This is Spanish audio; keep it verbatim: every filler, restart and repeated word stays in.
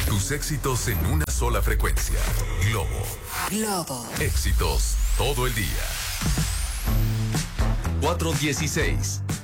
Tus éxitos en una sola frecuencia. Globo. Globo. Éxitos todo el día. cuatro dieciséis.